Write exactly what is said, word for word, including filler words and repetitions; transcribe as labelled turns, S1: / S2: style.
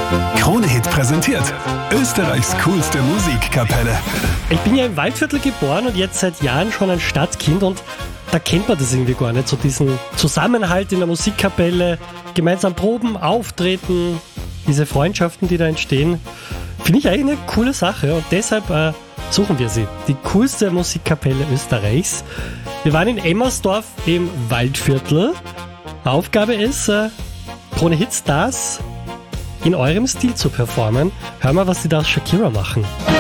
S1: Krone-Hit präsentiert Österreichs coolste Musikkapelle.
S2: Ich bin ja im Waldviertel geboren und jetzt seit Jahren schon ein Stadtkind und da kennt man das irgendwie gar nicht, so diesen Zusammenhalt in der Musikkapelle, gemeinsam proben, auftreten, diese Freundschaften, die da entstehen, finde ich eigentlich eine coole Sache und deshalb äh, suchen wir sie, die coolste Musikkapelle Österreichs. Wir waren in Emmersdorf im Waldviertel. Aufgabe ist, äh, Krone-Hit Stars in eurem Stil zu performen. Hör mal, was die da aus Shakira machen.